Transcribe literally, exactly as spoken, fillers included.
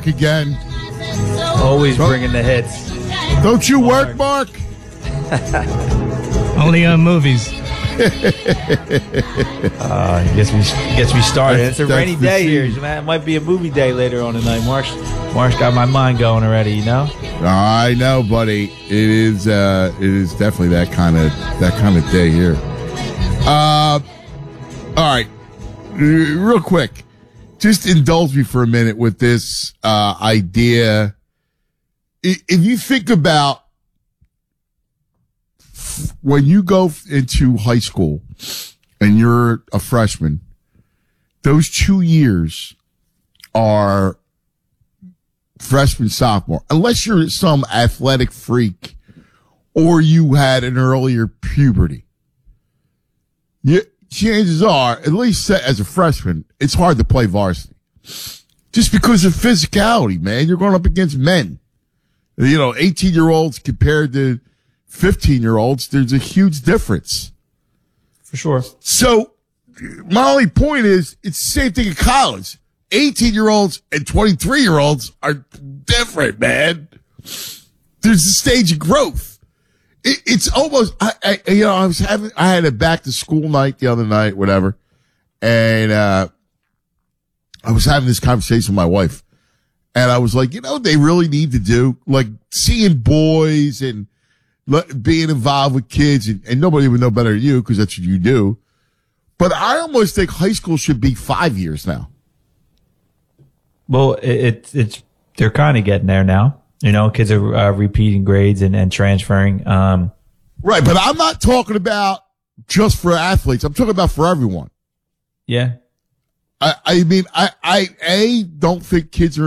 again. Always bringing the hits. Don't you work, Mark? Only on movies. Uh, gets me gets me started. That's- It's a that's rainy the day here. scene. Man, it might be a movie day later on tonight. Mark's Mark's got my mind going already. You know. I know, buddy. It is. Uh, it is definitely that kind of that kind of day here. Uh, all right, Uh, real quick, just indulge me for a minute with this uh, idea. I- If you think about when you go into high school and you're a freshman, those two years are freshman, sophomore, unless you're some athletic freak or you had an earlier puberty. You, chances are, at least as a freshman, it's hard to play varsity. Just because of physicality, man. You're going up against men. You know, eighteen-year-olds compared to fifteen-year-olds, there's a huge difference. For sure. So my only point is it's the same thing in college. eighteen-year-olds and twenty-three-year-olds are different, man. There's a stage of growth. It, it's almost, I, I, you know, I was having, I had a back to school night the other night, whatever. And, uh, I was having this conversation with my wife. And I was like, you know what they really need to do? Like seeing boys and le- being involved with kids, and, and nobody would know better than you because that's what you do. But I almost think high school should be five years now. Well, it, it it's they're kind of getting there now. You know, kids are uh, repeating grades and, and transferring. Um, Right, but I'm not talking about just for athletes. I'm talking about for everyone. yeah. I, I mean, I, I, A, don't think kids are